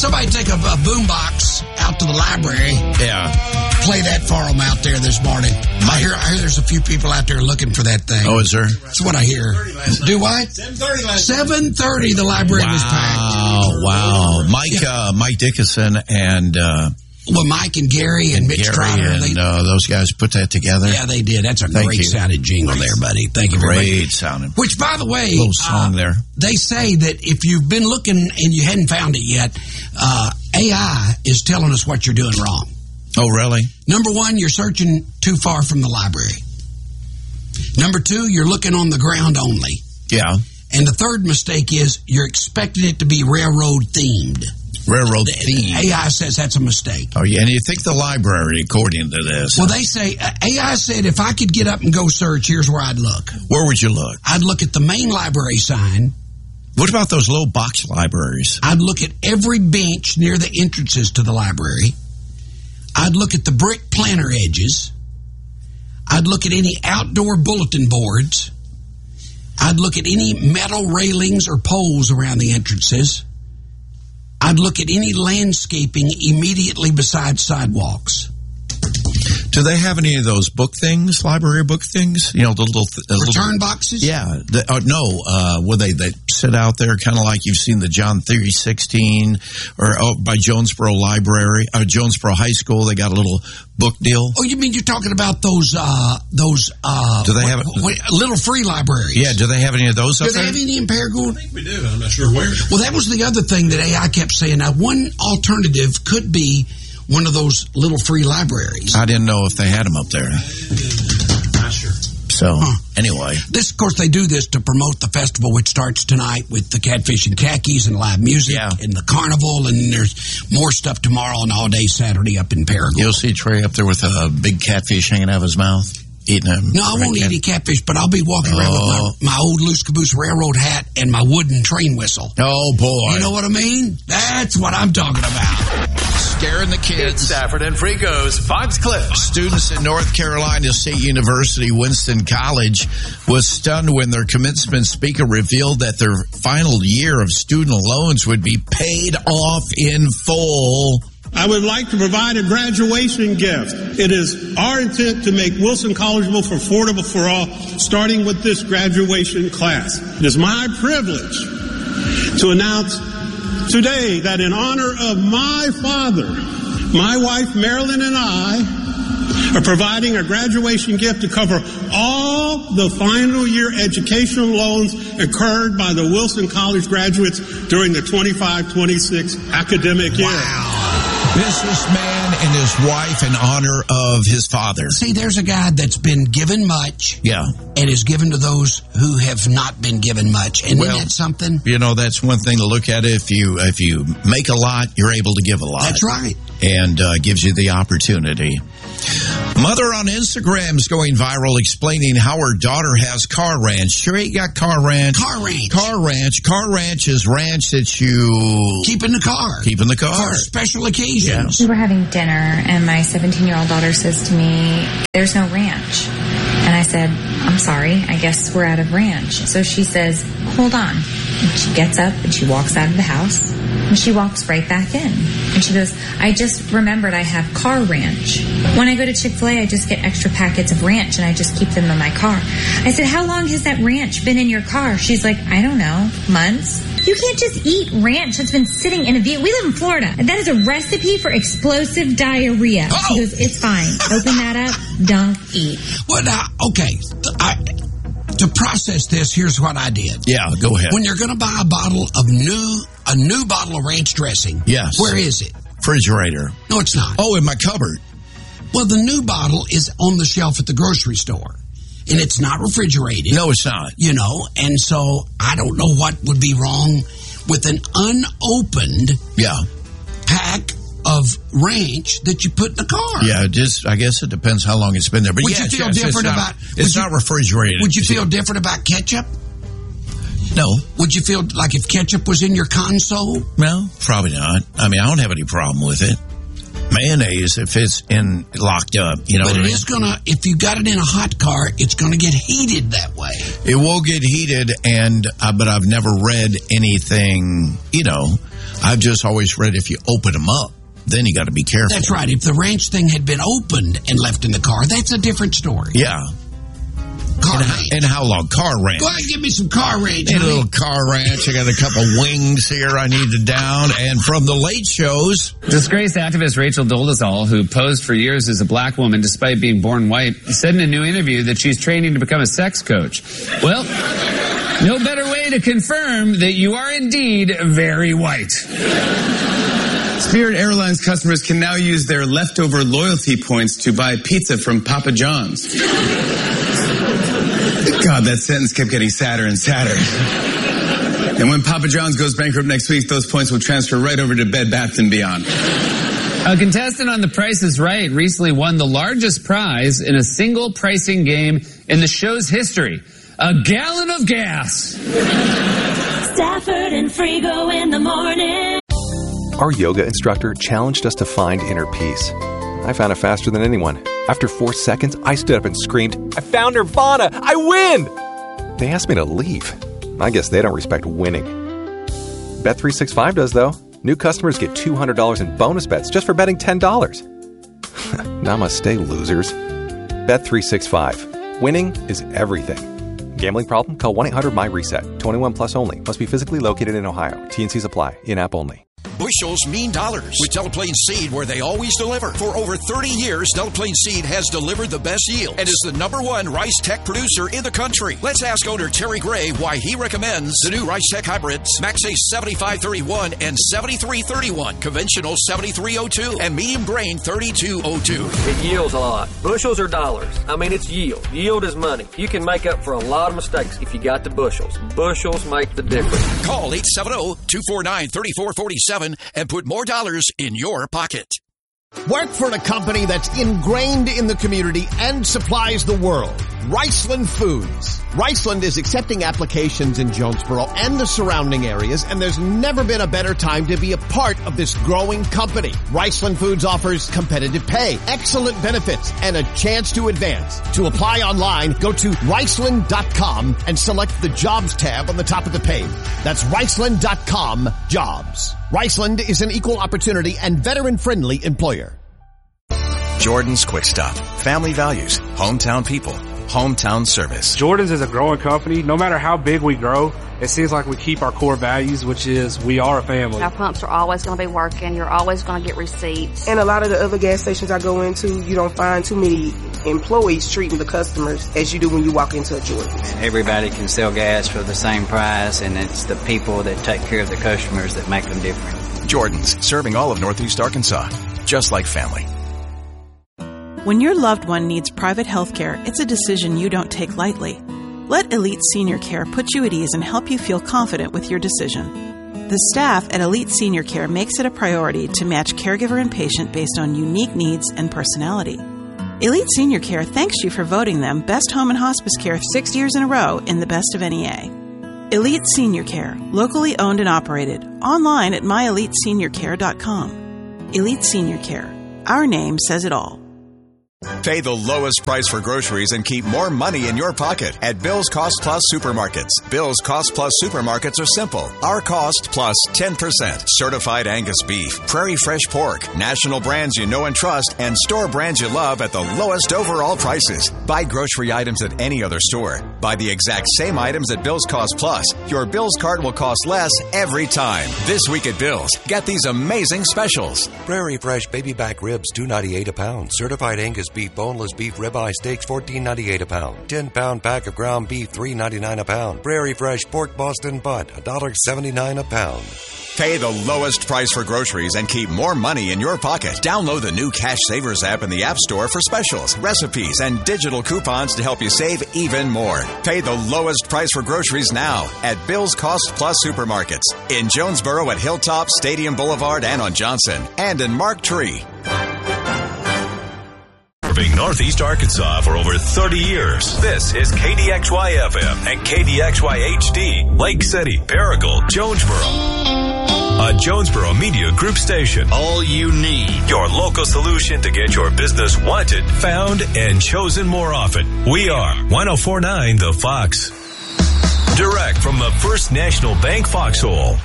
Somebody take a boombox out to the library. Yeah. Play that for them out there this morning. I hear there's a few people out there looking for that thing. Oh, is there? That's what I hear. Do what? 7:30 the library was packed. Wow. Mike Dickinson and... Mike and Gary and Mitch Trotter. Those guys put that together. Yeah, they did. That's a great sounding jingle there, buddy. Thank you very much. Great sounding. Which, by the way, little song there. They say that if you've been looking and you hadn't found it yet, AI is telling us what you're doing wrong. Oh, really? Number one, you're searching too far from the library. Number two, you're looking on the ground only. Yeah. And the third mistake is you're expecting it to be railroad themed. Railroad themed. AI says that's a mistake. Oh, yeah. And you think the library, according to this? Well, they say, AI said if I could get up and go search, here's where I'd look. Where would you look? I'd look at the main library sign. What about those little box libraries? I'd look at every bench near the entrances to the library. I'd look at the brick planter edges. I'd look at any outdoor bulletin boards. I'd look at any metal railings or poles around the entrances. I'd look at any landscaping immediately beside sidewalks. Do they have any of those book things, library book things? You know, the little... return boxes? Yeah. Where they sit out there kind of like you've seen the John 3:16 or by Jonesboro Library, Jonesboro High School. They got a little book deal. Oh, you mean you're talking about those do they have little free libraries? Yeah, do they have any of those up there? Do they have any in Paragould? I think we do. I'm not sure where. Well, that was the other thing that AI kept saying. Now, one alternative could be one of those little free libraries. I didn't know if they had them up there. Not sure. So, anyway. This, of course, they do this to promote the festival, which starts tonight with the Catfish and Khakis and live music and the carnival, and there's more stuff tomorrow and all day Saturday up in Paragould. You'll see Trey up there with a big catfish hanging out of his mouth. Eating them. No, I won't eat any catfish, but I'll be walking around with my old Loose Caboose Railroad hat and my wooden train whistle. Oh, boy. You know what I mean? That's what I'm talking about. Scaring the kids. It's Stafford and Frico's Fox Clips. Students at North Carolina State University Winston College was stunned when their commencement speaker revealed that their final year of student loans would be paid off in full. I would like to provide a graduation gift. It is our intent to make Wilson Collegeville affordable for all, starting with this graduation class. It is my privilege to announce today that in honor of my father, my wife Marilyn and I are providing a graduation gift to cover all the final year educational loans incurred by the Wilson College graduates during the 25-26 academic year. Wow. Businessman and his wife in honor of his father. See, there's a guy that's been given much. Yeah. And is given to those who have not been given much. And isn't that something? You know, that's one thing to look at. If you make a lot, you're able to give a lot. That's right. And gives you the opportunity. Mother on Instagram is going viral explaining how her daughter has car ranch. Sure, you got car ranch. Car ranch. Car ranch. Car ranch is ranch that you... Keep in the car. Keep in the car. For special occasions. We were having dinner, and my 17-year-old daughter says to me, "There's no ranch." And I said, "I'm sorry, I guess we're out of ranch." So she says, "Hold on." And she gets up, and she walks out of the house, and she walks right back in. And she goes, "I just remembered I have car ranch. When I go to Chick-fil-A, I just get extra packets of ranch, and I just keep them in my car." I said, "How long has that ranch been in your car?" She's like, "I don't know, months." You can't just eat ranch that's been sitting in a vehicle. We live in Florida. That is a recipe for explosive diarrhea. Oh. She goes, "It's fine. Open that up, dunk, eat." Well, now, okay. To process this, here's what I did. Yeah, go ahead. When you're going to buy a bottle of a new bottle of ranch dressing, yes. Where is it? Refrigerator. No, it's not. Oh, in my cupboard. Well, the new bottle is on the shelf at the grocery store. And it's not refrigerated. No, it's not. You know, and so I don't know what would be wrong with an unopened pack of ranch that you put in the car. Yeah, I guess it depends how long it's been there. But would you feel different about... It's not refrigerated. Would you feel different about ketchup? No. Would you feel like if ketchup was in your console? No, probably not. I mean, I don't have any problem with it. Mayonnaise, if it's locked up, you know. But it is gonna. If you got it in a hot car, it's gonna get heated that way. It will get heated, but I've never read anything. You know, I've just always read if you open them up, then you got to be careful. That's right. If the ranch thing had been opened and left in the car, that's a different story. Yeah. Car ranch. And how long? Car ranch. Go ahead and give me some car ranch. A little car ranch. I got a couple wings here I need to down. And from the late shows. Disgraced activist Rachel Dolezal, who posed for years as a black woman despite being born white, said in a new interview that she's training to become a sex coach. Well, no better way to confirm that you are indeed very white. Spirit Airlines customers can now use their leftover loyalty points to buy pizza from Papa John's. God, that sentence kept getting sadder and sadder. And when Papa John's goes bankrupt next week, those points will transfer right over to Bed Bath & Beyond. A contestant on The Price is Right recently won the largest prize in a single pricing game in the show's history. A gallon of gas. Stafford and Frigo in the morning. Our yoga instructor challenged us to find inner peace. I found it faster than anyone. After 4 seconds, I stood up and screamed, "I found Nirvana! I win!" They asked me to leave. I guess they don't respect winning. Bet365 does, though. New customers get $200 in bonus bets just for betting $10. Namaste, losers. Bet365. Winning is everything. Gambling problem? Call 1-800-MY-RESET. 21 plus only. Must be physically located in Ohio. T&Cs apply. In-app only. Bushels mean dollars with Delaplane Seed, where they always deliver. For over 30 years, Delaplane Seed has delivered the best yield and is the #1 rice tech producer in the country. Let's ask owner Terry Gray why he recommends the new rice tech hybrids, Max Ace 7531 and 7331, conventional 7302, and medium grain 3202. It yields a lot. Bushels are dollars. I mean, it's yield. Yield is money. You can make up for a lot of mistakes if you got the bushels. Bushels make the difference. Call 870-249-3447 and put more dollars in your pocket. Work for a company that's ingrained in the community and supplies the world. Riceland Foods. Riceland is accepting applications in Jonesboro and the surrounding areas, and there's never been a better time to be a part of this growing company. Riceland Foods offers competitive pay, excellent benefits, and a chance to advance. To apply online, go to Riceland.com and select the Jobs tab on the top of the page. That's Riceland.com Jobs. Riceland is an equal opportunity and veteran-friendly employer. Jordan's Quick Stop. Family values. Hometown people. Hometown service. Jordan's is a growing company. No matter how big we grow, it seems like we keep our core values, which is we are a family. Our pumps are always going to be working. You're always going to get receipts. And a lot of the other gas stations I go into, you don't find too many employees treating the customers as you do when you walk into a Jordan's. Everybody can sell gas for the same price, and it's the people that take care of the customers that make them different. Jordan's, serving all of Northeast Arkansas, just like family. When your loved one needs private health care, it's a decision you don't take lightly. Let Elite Senior Care put you at ease and help you feel confident with your decision. The staff at Elite Senior Care makes it a priority to match caregiver and patient based on unique needs and personality. Elite Senior Care thanks you for voting them Best Home and Hospice Care 6 years in a row in the Best of NEA. Elite Senior Care, locally owned and operated, online at myeliteseniorcare.com. Elite Senior Care. Our name says it all. Pay the lowest price for groceries and keep more money in your pocket at Bill's Cost Plus Supermarkets. Bill's Cost Plus Supermarkets are simple. Our cost plus 10%. Certified Angus beef, Prairie Fresh pork, national brands you know and trust, and store brands you love at the lowest overall prices. Buy grocery items at any other store. Buy the exact same items at Bill's Cost Plus. Your Bill's cart will cost less every time. This week at Bill's, get these amazing specials. Prairie Fresh baby back ribs, $2.98 a pound. Certified Angus beef, boneless beef ribeye steaks, $14.98 a pound. 10-pound pack of ground beef, $3.99 a pound. Prairie Fresh pork Boston butt, $1.79 a pound. Pay the lowest price for groceries and keep more money in your pocket. Download the new Cash Savers app in the App Store for specials, recipes, and digital coupons to help you save even more. Pay the lowest price for groceries now at Bill's Cost Plus Supermarkets in Jonesboro at Hilltop, Stadium Boulevard, and on Johnson, and in Mark Tree. Serving Northeast Arkansas for over 30 years. This is KDXY-FM and KDXY-HD, Lake City, Paragould, Jonesboro. A Jonesboro Media Group station. All you need. Your local solution to get your business wanted, found, and chosen more often. We are 104.9 The Fox. Direct from the First National Bank Foxhole.